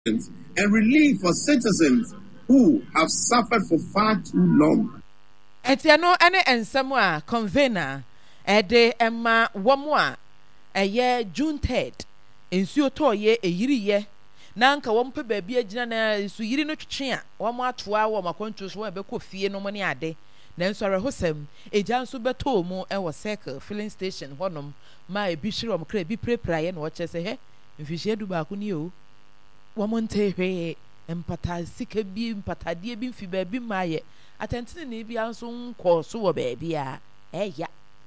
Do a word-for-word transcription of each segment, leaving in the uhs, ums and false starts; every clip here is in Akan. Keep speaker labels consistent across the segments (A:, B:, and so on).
A: and relief for citizens who have suffered for far too long.
B: Etiano ane ensemu a convener ede emma womo a eye June third ensuo to ye eyiri ye na nka wo mpe baabi agina na su yiri no twetwe a wo mo atoa wo makonto so wo be kɔ fie no mo ne ade na nso arehosem eja nso beto mu e wo circle filling station honom ma ebi hwere wo kra ebi prepare ye na wo kyese he mfihie du ba ko ni o wo mo nte hwe empata sika bi empatade bi mfi baabi ma ye atentene ne bi anso nkɔ so wɔ baabi a ɛya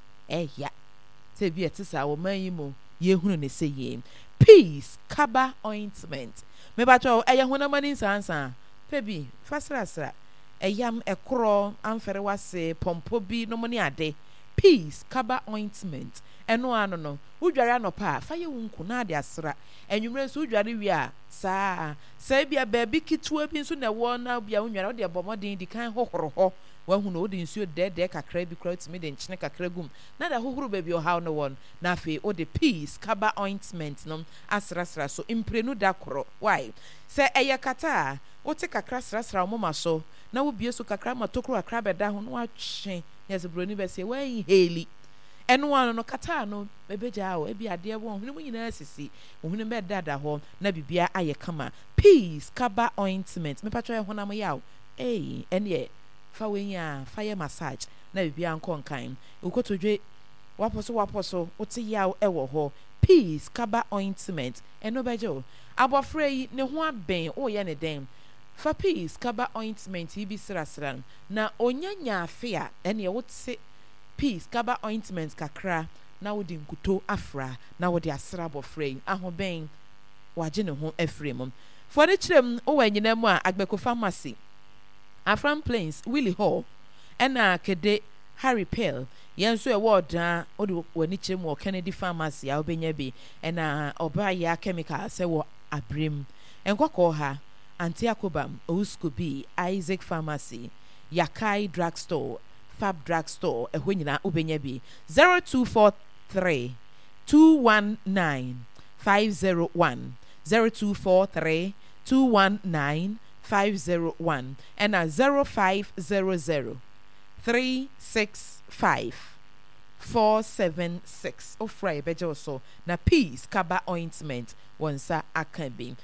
B: ɛya sɛ bi etisa wo man yi mo ye hunu ne sɛ ye peace kaba ointment me ba twa ɛyɛ honam ani nsansa pɛ bi fasrasra ɛyam ɛkorɔ amfɛre wase pompo bi no mo ne ade peace kaba ointment ɛno ano no wudware anopa fa ye wunku na ade asra enwumre nso wudware wi a saa sɛ bia baabi kitwa bi nso na ɛwɔ na bia wunware wo de bɔmɔden di kan hohoro ho wahu no wode nsuo dɛdɛ kakra bi kora tumi de nkyene kakra gum na da hohoro baabi ɔhaw no won na afei wode peace kaba ointment no asrasra so imprenu da koro why sɛ ɛyɛ kata a wote kakra srasra mo ma so na wo bie so kakra ma tokoro akra bɛda ho no watwe yes broni bɛ sɛ wai heli ɛno ano no kata no bɛbɛgya wo ebi adeɛ wɔ ho no nyinaa sisi wo ho no bɛda da hɔ na bibia ayɛ kama peace kaba ointment me patwa ho na mo yaw eh ɛne fa wenya fa ye massage na bibia nkɔ nkan ukotodwe waposo waposo wote yaw ɛwɔ hɔ peace kaba ointment ɛno bɛgye wo abɔfra yi ne ho abɛn o yɛ ne den fa peace kaba ointment yi bi srasra na onyanya afia ɛne wote peace kaba ointment kakra na wodi nkuto afra na wodi asra abɔfra yi ahobɛn wagye ne ho afre mum for ne kyerem o wɔ nyina mu a agbeko pharmacy Afram Plains Willie Hall ɛna kede Harry Pell yɛn so ɛwɔ ɔdan ɔde wani kyerɛ mu wɔ Kennedy Pharmacy a wobɛnya bi ɛna ɔbaa yɛ chemical sɛ wɔ abrem ɛnkɔkɔɔ ha Antiakobam Ouskobi Isaac Pharmacy Yakai Drugstore Fab Drugstore ɛhɔ nyinaa wobɛnya bi zero two four three two one nine five zero one zero two four three two one nine five zero one and a zero five zero zero three six five four seven six o fry bejo so na peace kaba ointment wonsa akabi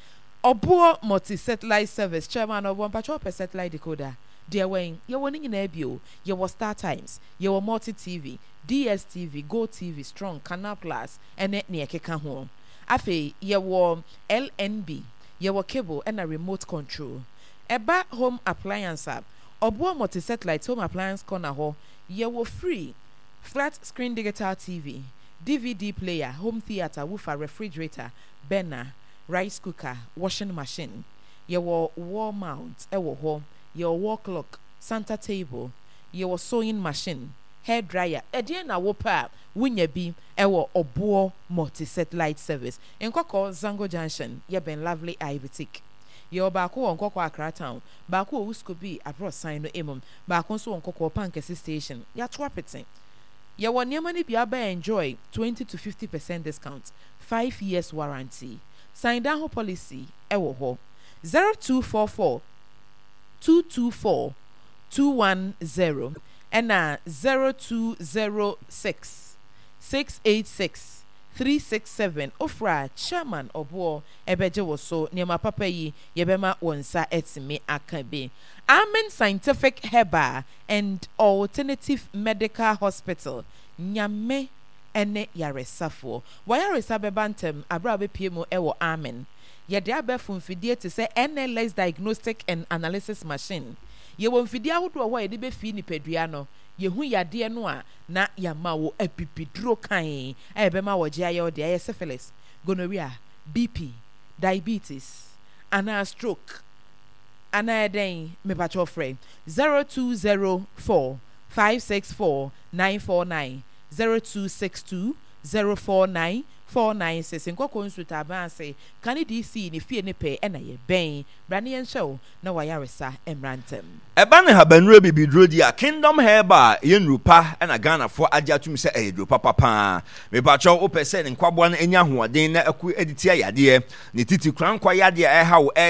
B: obo multi satellite service chairman of one patrol per satellite decoder dear Wayne ye woni nyina bio ye was Star Times ye were multi T V D S T V Go T V Strong Canal Plus ene ne ekeka ho afi ye were L N B ye were cable and a remote control eba home appliance app obo multi satellite home appliance corner ho ye were free flat screen digital T V D V D player home theater woofer refrigerator burner rice cooker washing machine ye were wall mount ewo ho ye were wall clock Santa table ye were sewing machine hair dryer edie na wo pa wunya bi ewo obo multi satellite service enkoko Zango Junction ye ben Lovely Eye Boutique ye obaako won kokko Accra town baako Ouskobi abro sign no emum baako so won kokko Pankesi station ya to apeten ye won niam ni bia ba enjoy twenty to fifty percent discount five years warranty sign down policy ewo ho zero two four four two two four two one zero and uh, zero two zero six six eight six three six seven ofra chairman obo ebeje wo so niema papa yi yebema wonsa etime akabe Amen Scientific Herbal and Alternative Medical Hospital nyame ene yaresafo wayaresa bebantem abra bepie mu ewo Amen yede abefo mfidie te se N L S diagnostic and analysis machine ye wo mfidie ahodo wo yede be fi nipadua no yehu yade no a na yama wo apipiduro kan ebema wo gye aye ode aye syphilis gonorrhea B P diabetes ana stroke ana eden me pacho frame zero two zero four five six four nine four nine zero two six two zero four nine four nine six nkɔkɔ nsu taban ase kane D C ne fie ne pɛ ɛna yɛ bɛn brane yɛn hyɛw na wayaresa emrantem
C: eba ne habanura bibidro dia Kingdom Herbal yenrupa ɛna Ghana fo agye atum sɛ ɛyɛ papa pa me pacho opɛ sɛ ne nkwaboa no enya hoɔden na aku editia yadeɛ ne titi krankwa yadeɛ ɛha wo